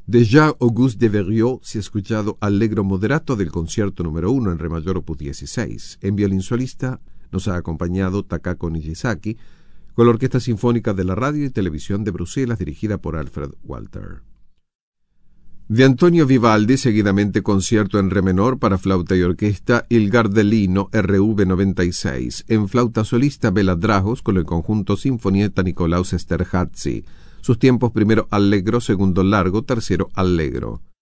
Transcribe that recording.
De Jean-Auguste Deverrieux si è escuchado Allegro moderato del concierto número 1 en re mayor opus 16. En violín solista nos ha acompañado Takako Nijisaki con la Orquesta Sinfónica de la Radio y Televisión de Bruselas dirigida por Alfred Walter. De Antonio Vivaldi, seguidamente concierto en re menor para flauta y orquesta Il Gardellino RV 96, en flauta solista Bela Dragos con el conjunto Sinfonietta Nicolaus Esterházy. Sus tiempos: primero allegro, segundo largo, tercero allegro.